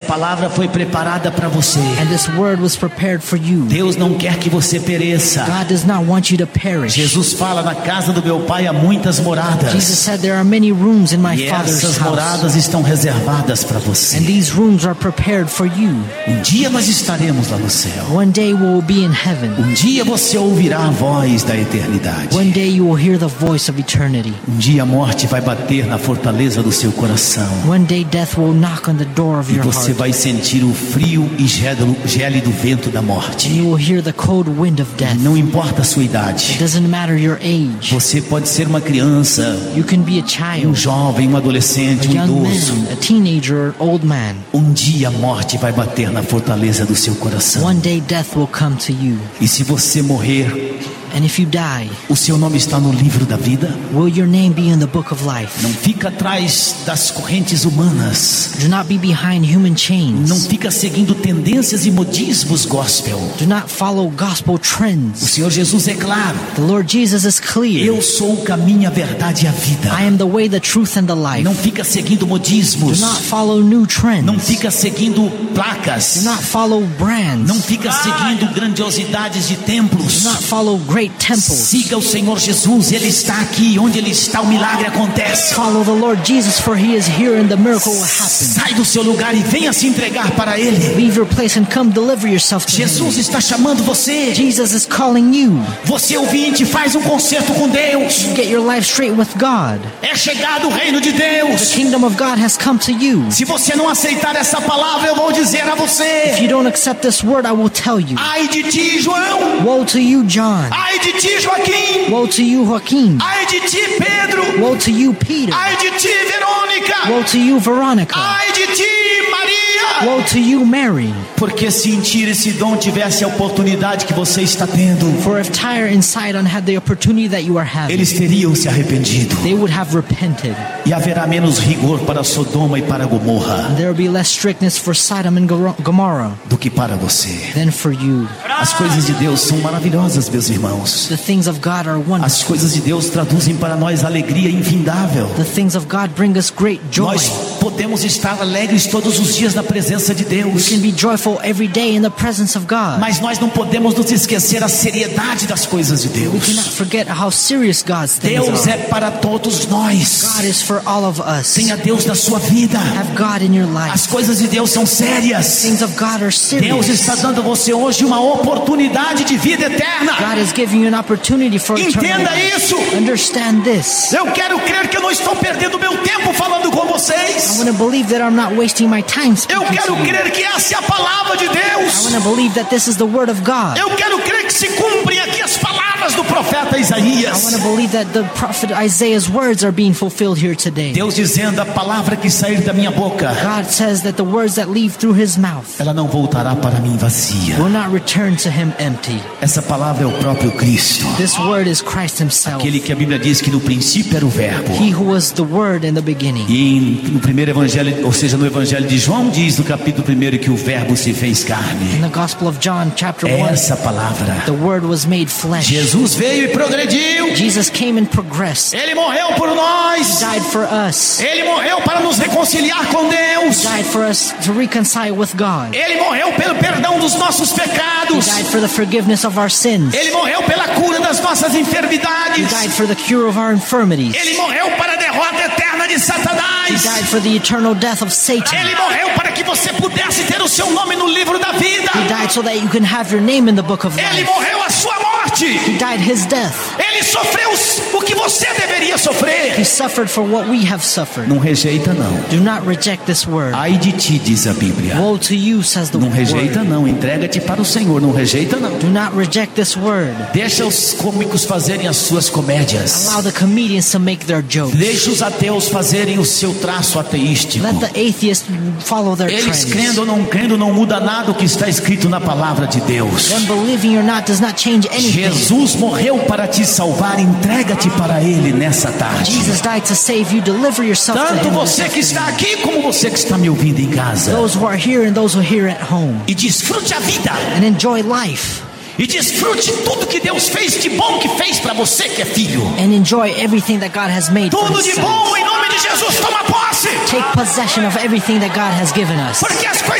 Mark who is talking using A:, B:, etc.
A: palavra foi preparada para você.
B: And this word was prepared for you.
A: Deus não quer que você pereça.
B: God does not want you to perish.
A: Jesus fala: na casa do meu pai há muitas moradas.
B: Jesus said there are many rooms in my
A: E
B: Father's
A: essas
B: house.
A: moradas estão reservadas para você.
B: And these rooms are prepared for you.
A: Um dia nós estaremos lá no céu.
B: One day we will be in heaven.
A: Um dia você ouvirá a voz da eternidade.
B: One day you will hear the voice of eternity.
A: Um dia a morte vai bater na fortaleza do seu coração.
B: One day death will knock on the door of
A: E
B: your
A: você
B: heart.
A: vai sentir o frio e gélido vento da
B: And
A: morte.
B: you will hear the cold wind of death.
A: Não importa a sua
B: It
A: idade.
B: doesn't matter your age.
A: Você pode ser uma criança,
B: You can be a
A: um
B: child,
A: jovem, um
B: a
A: adolescente, um
B: young
A: idoso.
B: man, a teenager, or old man.
A: Um dia a morte vai bater na fortaleza do seu coração.
B: One day death will come to you.
A: E se você morrer,
B: And if you die,
A: o seu nome está no livro da vida?
B: will your name be in the book of life?
A: Não fica atrás das correntes humanas.
B: Do not be behind human
A: Não
B: chains.
A: fica seguindo tendências e modismos gospel.
B: Do not follow gospel
A: O
B: trends.
A: Senhor Jesus é claro:
B: The Lord Jesus is clear.
A: eu sou o caminho, a verdade e a vida.
B: I am the way, the truth, and the life.
A: Não fica seguindo
B: Do
A: modismos.
B: not follow new
A: Não
B: trends.
A: fica seguindo
B: Do
A: placas.
B: not follow brands.
A: Não fica seguindo grandiosidades de templos.
B: Do not follow great temples.
A: Siga o Senhor Jesus, Ele está aqui. Onde Ele está, o milagre acontece.
B: Follow the Lord Jesus, for He is here and the miracle will happen.
A: Sai do seu lugar e venha se entregar para Ele.
B: Leave your place and come deliver yourself to
A: Jesus
B: Him.
A: está chamando você.
B: Jesus is calling you.
A: Você ouvinte, faz um concerto com Deus.
B: Get your life straight with God.
A: É chegado o reino de
B: The
A: Deus.
B: kingdom of God has come to you.
A: Se você não aceitar essa palavra, eu vou dizer a
B: If
A: você:
B: you don't accept this word, I will tell you.
A: ai de ti, João.
B: Woe to you, John.
A: Ai de ti, Joaquim.
B: Woe to you, Joaquim.
A: Ai de ti, Pedro.
B: Woe to you, Peter.
A: Ai de ti, Verônica.
B: Woe to you, Veronica.
A: Ai de ti, Maria.
B: Woe to you, Mary.
A: Porque se em Tiro e Sidom tivesse a oportunidade que você está tendo,
B: For if Tyre and Sidon had the opportunity that you are having,
A: eles teriam se arrependido.
B: they would have repented.
A: E haverá menos rigor para Sodoma e para Gomorra
B: There will be less strictness for Sodom and Gomorrah
A: do que para você.
B: than for you.
A: As coisas de Deus são maravilhosas, meus irmãos.
B: The things of God are wonderful.
A: As coisas de Deus traduzem para nós alegria infindável.
B: The things of God bring us great joy.
A: Nós podemos estar alegres todos os dias na presença de
B: We
A: Deus.
B: can be joyful every day in the presence of God.
A: Mas nós não podemos nos esquecer a seriedade das coisas de
B: We cannot
A: Deus.
B: forget how serious God's things
A: Deus
B: are.
A: é para todos nós.
B: God is for all of us.
A: Tenha Deus na sua vida.
B: Have God in your life.
A: As coisas de Deus são sérias.
B: Things of God are
A: Deus
B: serious.
A: está dando a você hoje uma oportunidade de vida eterna.
B: God is giving you an opportunity for eternal
A: Entenda
B: life.
A: isso.
B: Understand this.
A: Eu quero crer que eu não estou perdendo meu tempo falando com
B: I
A: vocês.
B: want to believe that I'm not wasting my time
A: Eu
B: speaking
A: quero
B: to you.
A: crer que essa é a palavra de
B: I
A: Deus.
B: want to believe that this is the word of God.
A: Eu quero crer que se cumprem aqui as palavras do profeta
B: I want
A: Isaías.
B: to believe that the prophet Isaiah's words are being fulfilled here today.
A: Deus dizendo: a palavra que sair da minha boca,
B: God says that the words that leave through his mouth
A: ela não voltará para mim vazia.
B: will not return to him empty.
A: Essa palavra é o próprio Cristo,
B: This word is Christ himself.
A: aquele que a Bíblia diz que no princípio era o verbo.
B: He who was the word in the beginning.
A: E no primeiro evangelho, ou seja, no evangelho de João, diz no capítulo 1 que o verbo se fez
B: In
A: carne.
B: the Gospel of John, chapter
A: É
B: 1,
A: essa palavra.
B: the word was made flesh.
A: Jesus veio e progrediu.
B: Jesus came and progressed.
A: Ele morreu por nós.
B: Died for us.
A: Ele morreu para nos reconciliar com Deus.
B: Died for us to reconcile with God.
A: Ele morreu pelo perdão dos nossos
B: He
A: pecados.
B: died for the forgiveness of our sins.
A: Ele morreu pela cura das nossas
B: He
A: enfermidades.
B: died for the cure of our infirmities.
A: Ele morreu para a derrota eterna de
B: He
A: Satanás.
B: died for the eternal death of Satan.
A: Ele morreu para que você pudesse ter o seu nome no livro da vida.
B: He died so that you can have your name in the book of
A: Ele
B: life.
A: morreu a sua morte.
B: He died his death.
A: Ele sofreu o que você deveria
B: He
A: sofrer.
B: suffered for what we have suffered.
A: Não rejeita não.
B: Do not reject this word.
A: Ai de ti, diz a Bíblia.
B: Woe to you, says the
A: Não rejeita
B: word.
A: não, entrega-te para o Senhor, não rejeita não.
B: Do not reject this word.
A: Deixa os cômicos fazerem as suas comédias.
B: Allow the comedians to make their jokes.
A: Deixa os ateus fazerem o seu traço ateístico.
B: Let the atheists follow their
A: Eles
B: trends.
A: crendo ou não crendo, não muda nada o que está escrito na palavra de Deus.
B: Them believing or not does not change anything.
A: Jesus morreu para te salvar, entrega-te para Ele nessa tarde.
B: Jesus died to save you. Deliver yourself to
A: Tanto
B: him.
A: você que está aqui como você que está me ouvindo em casa.
B: Those who are here and those who are here at home.
A: E desfrute a vida.
B: And enjoy life.
A: E desfrute tudo que Deus fez de bom que fez para você que é filho.
B: And enjoy everything that God has made for
A: Tudo
B: his
A: de
B: son.
A: bom em nome de Jesus, toma posse.
B: Take possession of everything that God has given us.
A: Porque as coisas